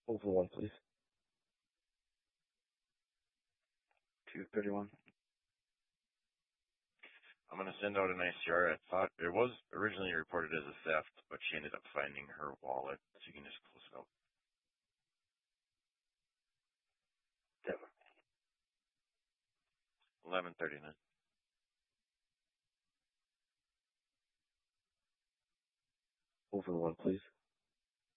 Over one, please. 231. I'm going to send out an ICR. I thought it was originally reported as a theft, but she ended up finding her wallet, so you can just close it out. Denver. 11:39. Over one, please.